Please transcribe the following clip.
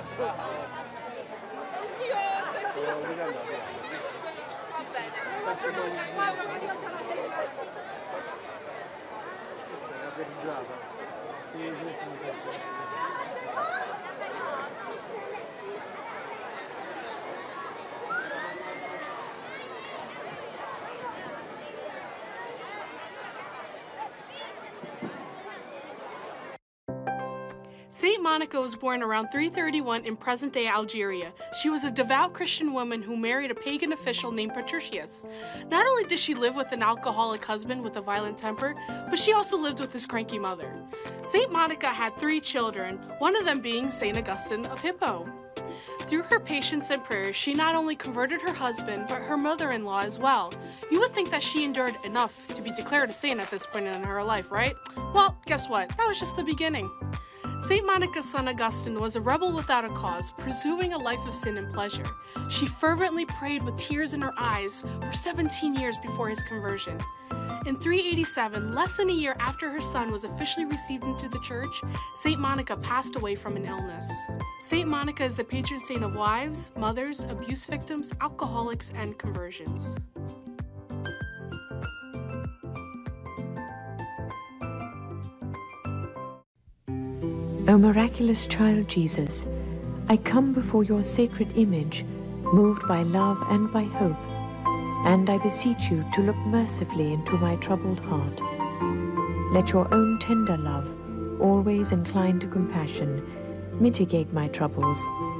Va bene. Questa è una seggiata. Sì, questa è una seggiata. Saint Monica was born around 331 in present-day Algeria. She was a devout Christian woman who married a pagan official named Patricius. Not only did she live with an alcoholic husband with a violent temper, but she also lived with his cranky mother. Saint Monica had 3 children, one of them being Saint Augustine of Hippo. Through her patience and prayers, she not only converted her husband, but her mother-in-law as well. You would think that she endured enough to be declared a saint at this point in her life, right? Well, guess what? That was just the beginning. Saint Monica's son Augustine was a rebel without a cause, pursuing a life of sin and pleasure. She fervently prayed with tears in her eyes for 17 years before his conversion. In 387, less than a year after her son was officially received into the church, Saint Monica passed away from an illness. Saint Monica is the patron saint of wives, mothers, abuse victims, alcoholics, and conversions. O miraculous child Jesus, I come before your sacred image, moved by love and by hope, and I beseech you to look mercifully into my troubled heart. Let your own tender love, always inclined to compassion, mitigate my troubles,